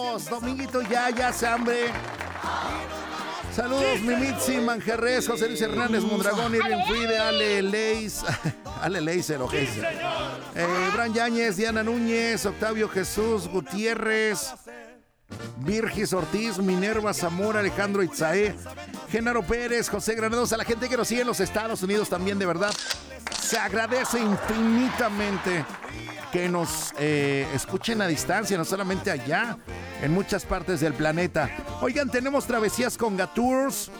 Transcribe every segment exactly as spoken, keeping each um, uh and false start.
Dominguito ya, ya hace hambre. Saludos, Mimitzi, Manjarres, José Luis Hernández, Mondragón, Irving Fride, Ale Leis, Ale Leis, el ojese. Eh, Bran Yáñez, Diana Núñez, Octavio Jesús Gutiérrez, Virgis Ortiz, Minerva Zamora, Alejandro Itzae, Genaro Pérez, José Granados, a la gente que nos sigue en los Estados Unidos también, de verdad, se agradece infinitamente que nos eh, escuchen a distancia, no solamente allá, en muchas partes del planeta. Oigan, tenemos travesías con Gatours.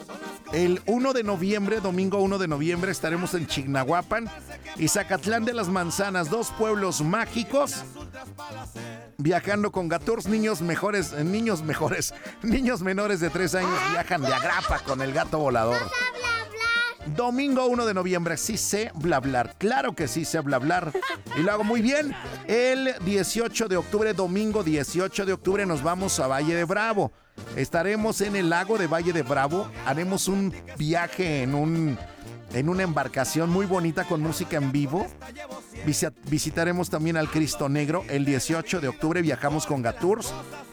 El uno de noviembre, domingo uno de noviembre, estaremos en Chignahuapan y Zacatlán de las Manzanas, dos pueblos mágicos. Viajando con Gatours, niños mejores, niños mejores, niños menores de tres años viajan de agrapa con el gato volador. Domingo uno de noviembre, sí sé blablar, claro que sí sé blablar y lo hago muy bien. El dieciocho de octubre, domingo dieciocho de octubre, nos vamos a Valle de Bravo. Estaremos en el lago de Valle de Bravo, haremos un viaje en un en una embarcación muy bonita con música en vivo. Visit- visitaremos también al Cristo Negro. El dieciocho de octubre viajamos con Gatours.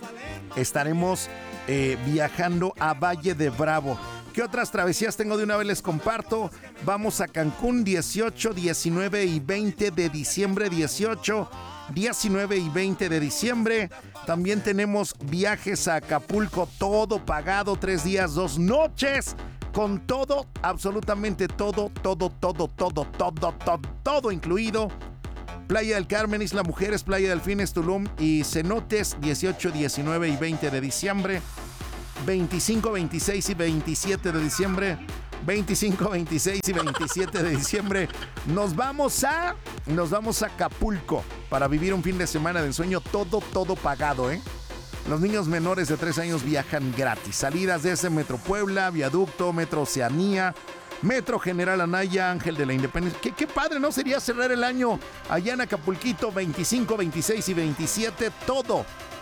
Estaremos eh, viajando a Valle de Bravo. ¿Qué otras travesías tengo? De una vez les comparto. Vamos a Cancún dieciocho, diecinueve y veinte de diciembre. dieciocho, diecinueve y veinte de diciembre. También tenemos viajes a Acapulco, todo pagado, tres días, dos noches. Con todo, absolutamente todo, todo, todo, todo, todo, todo, todo incluido. Playa del Carmen, Isla Mujeres, Playa Delfines, Tulum y Cenotes, dieciocho, diecinueve y veinte de diciembre. veinticinco, veintiséis y veintisiete de diciembre. veinticinco, veintiséis y veintisiete de diciembre. Nos vamos a nos vamos a Acapulco para vivir un fin de semana de ensueño, todo todo pagado, ¿eh? Los niños menores de tres años viajan gratis. Salidas de ese Metro Puebla, Viaducto, Metro Oceanía, Metro General Anaya, Ángel de la Independencia. Qué, qué padre, ¿no? Sería cerrar el año allá en Acapulquito, veinticinco, veintiséis y veintisiete, todo,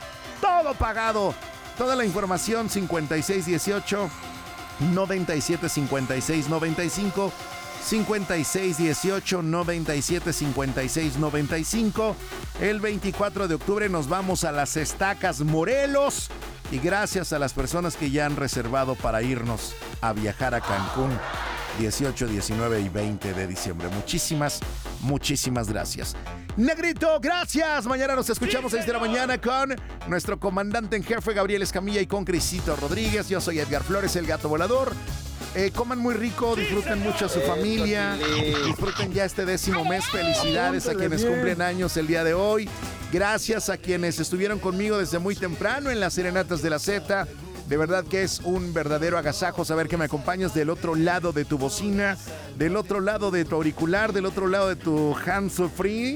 todo pagado. Toda la información cincuenta y seis dieciocho, noventa y siete cincuenta y seis noventa y cinco, cincuenta y seis dieciocho, noventa y siete cincuenta y seis noventa y cinco. El veinticuatro de octubre nos vamos a Las Estacas, Morelos. Y gracias a las personas que ya han reservado para irnos a viajar a Cancún dieciocho, diecinueve y veinte de diciembre. Muchísimas, muchísimas gracias. Negrito, gracias. Mañana nos escuchamos a seis de la mañana con nuestro comandante en jefe Gabriel Escamilla y con Crisito Rodríguez. Yo soy Edgar Flores, el gato volador. Eh, coman muy rico, disfruten mucho a su familia, disfruten ya este décimo mes. Felicidades a quienes cumplen años el día de hoy. Gracias a quienes estuvieron conmigo desde muy temprano en las serenatas de la Z. De verdad que es un verdadero agasajo saber que me acompañas del otro lado de tu bocina, del otro lado de tu auricular, del otro lado de tu hands free,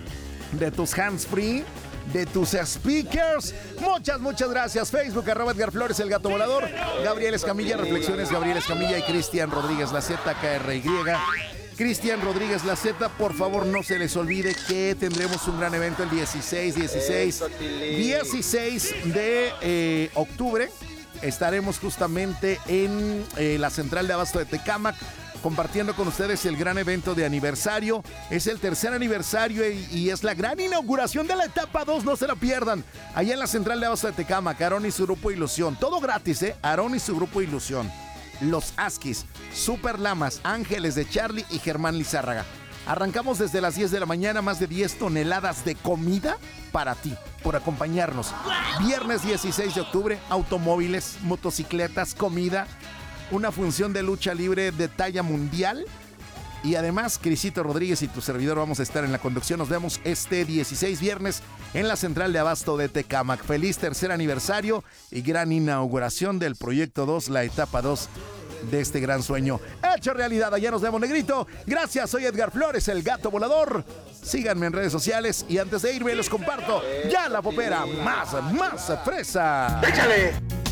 de tus hands free, de tus speakers. Muchas, muchas gracias. Facebook, arroba Edgar Flores, el gato volador. Gabriel Escamilla, Reflexiones, Gabriel Escamilla y Cristian Rodríguez, la Z, K R Y. Cristian Rodríguez, la Z, por favor no se les olvide que tendremos un gran evento el dieciséis, dieciséis, dieciséis de eh, octubre. Estaremos justamente en eh, la central de abasto de Tecámac, compartiendo con ustedes el gran evento de aniversario. Es el tercer aniversario y, y es la gran inauguración de la etapa dos, no se la pierdan. Allá en la central de abasto de Tecámac, Aarón y su grupo Ilusión. Todo gratis, ¿eh? Aarón y su grupo Ilusión. Los Askis, Super Lamas, Ángeles de Charlie y Germán Lizárraga. Arrancamos desde las diez de la mañana, más de diez toneladas de comida para ti, por acompañarnos. Viernes dieciséis de octubre, automóviles, motocicletas, comida, una función de lucha libre de talla mundial. Y además, Crisito Rodríguez y tu servidor vamos a estar en la conducción. Nos vemos este dieciséis viernes en la central de abasto de Tecámac. Feliz tercer aniversario y gran inauguración del Proyecto dos, la etapa dos de este gran sueño hecho realidad. Allá nos vemos, Negrito. Gracias, soy Edgar Flores, el gato volador. Síganme en redes sociales y antes de irme les comparto ya la popera más, más fresa. ¡Échale!